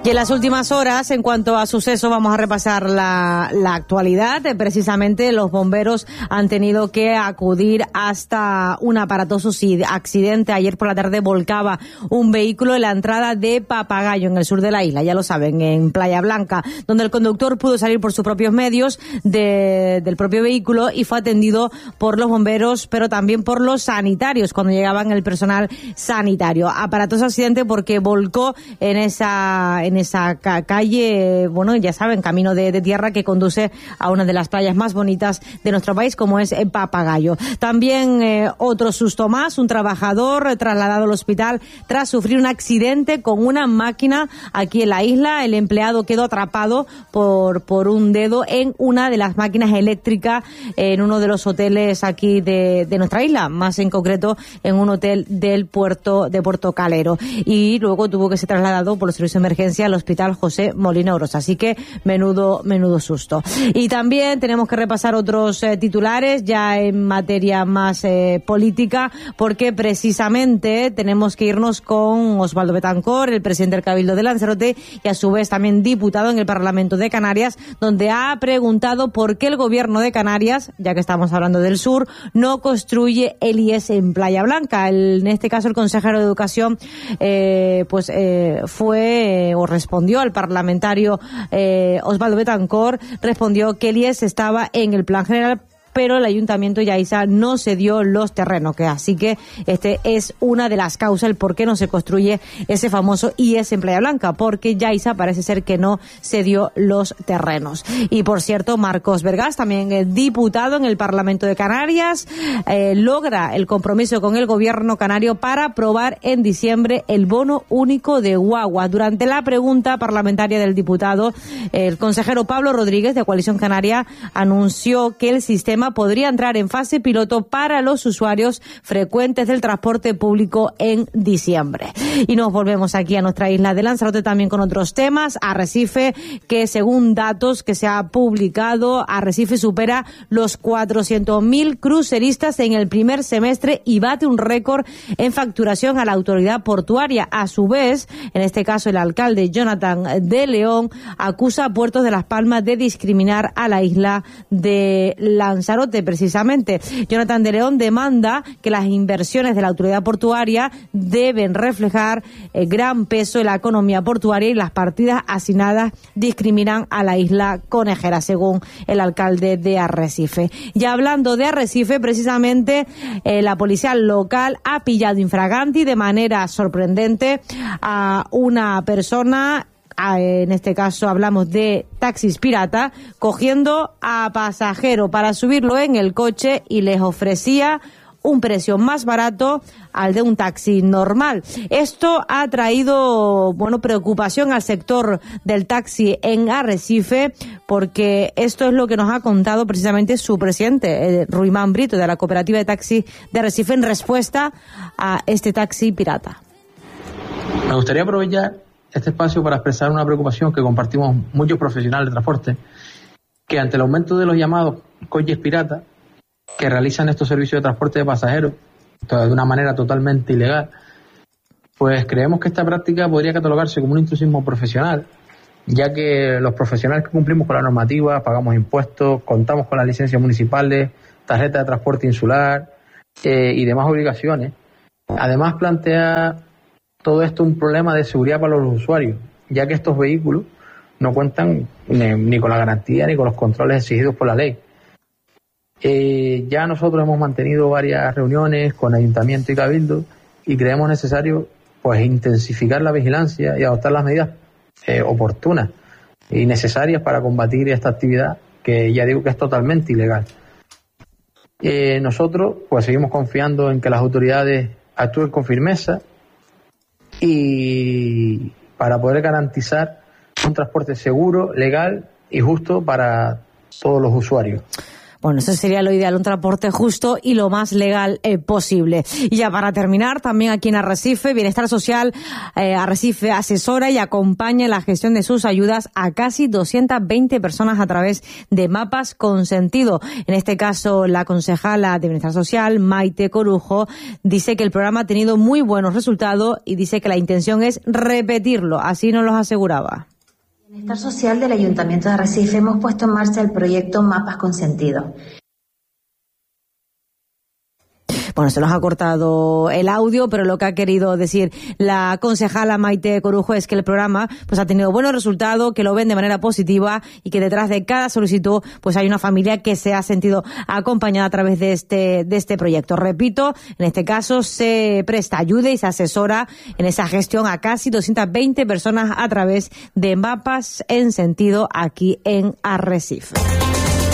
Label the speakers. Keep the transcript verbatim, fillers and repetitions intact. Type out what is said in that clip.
Speaker 1: Y en las últimas horas, en cuanto a suceso, vamos a repasar la, la actualidad. Precisamente los bomberos han tenido que acudir hasta un aparatoso accidente. Ayer por la tarde volcaba un vehículo en la entrada de Papagayo, en el sur de la isla, ya lo saben, en Playa Blanca, donde el conductor pudo salir por sus propios medios de, del propio vehículo y fue atendido por los bomberos, pero también por los sanitarios, cuando llegaban el personal sanitario. Aparatoso accidente porque volcó en esa... en esa ca- calle, bueno, ya saben, camino de, de tierra que conduce a una de las playas más bonitas de nuestro país, como es Papagayo. También eh, otro susto más, un trabajador trasladado al hospital tras sufrir un accidente con una máquina aquí en la isla. El empleado quedó atrapado por, por un dedo en una de las máquinas eléctricas en uno de los hoteles aquí de, de nuestra isla, más en concreto en un hotel del puerto de Puerto Calero. Y luego tuvo que ser trasladado por los servicios de emergencia al Hospital José Molina Oros. Así que menudo, menudo susto. Y también tenemos que repasar otros eh, titulares ya en materia más eh, política, porque precisamente tenemos que irnos con Osvaldo Betancor, el presidente del Cabildo de Lanzarote y a su vez también diputado en el Parlamento de Canarias, donde ha preguntado por qué el gobierno de Canarias, ya que estamos hablando del sur, no construye el I E S en Playa Blanca. El, en este caso el consejero de Educación eh, pues eh, fue eh, o respondió al parlamentario eh, Osvaldo Betancor, respondió que el I E S estaba en el plan general, pero el Ayuntamiento de Yaiza no cedió los terrenos, que así que este es una de las causas el por qué no se construye ese famoso I E S en Playa Blanca, porque Yaiza parece ser que no cedió los terrenos. Y por cierto, Marcos Vergás, también eh, diputado en el Parlamento de Canarias, eh, logra el compromiso con el gobierno canario para aprobar en diciembre el bono único de guagua. Durante la pregunta parlamentaria del diputado, el consejero Pablo Rodríguez de Coalición Canaria anunció que el sistema podría entrar en fase piloto para los usuarios frecuentes del transporte público en diciembre. Y nos volvemos aquí a nuestra isla de Lanzarote también con otros temas. Arrecife, que según datos que se ha publicado, Arrecife supera los cuatrocientos mil cruceristas en el primer semestre y bate un récord en facturación a la autoridad portuaria. A su vez, en este caso el alcalde Jonathan de León acusa a Puertos de Las Palmas de discriminar a la isla de Lanzarote. Precisamente, Jonathan de León demanda que las inversiones de la autoridad portuaria deben reflejar el gran peso de la economía portuaria y las partidas asignadas discriminan a la isla conejera, según el alcalde de Arrecife. Y hablando de Arrecife, precisamente eh, la policía local ha pillado infraganti de manera sorprendente a una persona. En este caso hablamos de taxis pirata, cogiendo a pasajero para subirlo en el coche y les ofrecía un precio más barato al de un taxi normal. Esto ha traído, bueno, preocupación al sector del taxi en Arrecife, porque esto es lo que nos ha contado precisamente su presidente, eh, Ruimán Brito, de la cooperativa de taxi de Arrecife, en respuesta a este taxi pirata.
Speaker 2: Me gustaría aprovechar este espacio para expresar una preocupación que compartimos muchos profesionales de transporte, que ante el aumento de los llamados coches piratas que realizan estos servicios de transporte de pasajeros de una manera totalmente ilegal, pues creemos que esta práctica podría catalogarse como un intrusismo profesional, ya que los profesionales que cumplimos con la normativa, pagamos impuestos, contamos con las licencias municipales, tarjeta de transporte insular eh, y demás obligaciones. Además, plantea todo esto un problema de seguridad para los usuarios, ya que estos vehículos no cuentan ni, ni con la garantía ni con los controles exigidos por la ley. Eh, ya nosotros hemos mantenido varias reuniones con Ayuntamiento y Cabildo y creemos necesario pues intensificar la vigilancia y adoptar las medidas eh, oportunas y necesarias para combatir esta actividad que ya digo que es totalmente ilegal. Eh, nosotros pues seguimos confiando en que las autoridades actúen con firmeza y para poder garantizar un transporte seguro, legal y justo para todos los usuarios.
Speaker 1: Bueno, eso sería lo ideal, un transporte justo y lo más legal eh, posible. Y ya para terminar, también aquí en Arrecife, Bienestar Social eh, Arrecife asesora y acompaña en la gestión de sus ayudas a casi doscientas veinte personas a través de mapas con sentido. En este caso, la concejala de Bienestar Social, Maite Corujo, dice que el programa ha tenido muy buenos resultados y dice que la intención es repetirlo, así nos los aseguraba.
Speaker 3: Bienestar Social del Ayuntamiento de Arrecife hemos puesto en marcha el proyecto Mapas con Sentido.
Speaker 1: Bueno, se nos ha cortado el audio, pero lo que ha querido decir la concejala Maite Corujo es que el programa pues ha tenido buenos resultados, que lo ven de manera positiva y que detrás de cada solicitud pues hay una familia que se ha sentido acompañada a través de este de este proyecto. Repito, en este caso se presta ayuda y se asesora en esa gestión a casi doscientas veinte personas a través de mapas en sentido aquí en Arrecife.